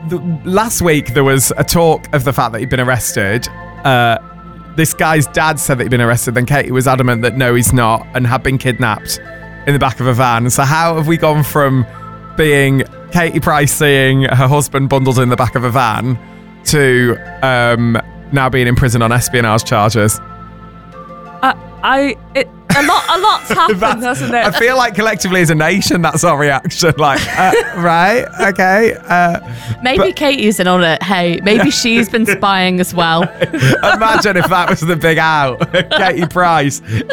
last week there was a talk of the fact that he'd been arrested. This guy's dad said that he'd been arrested, then Katie was adamant that no, he's not, and had been kidnapped in the back of a van. So how have we gone from being Katie Price seeing her husband bundled in the back of a van to now being in prison on espionage charges? A lot's happened, hasn't it? I feel like collectively as a nation, that's our reaction. Like, right, okay. Maybe Katie's in on it. Hey, maybe she's been spying as well. Imagine if that was the big out. Katie Price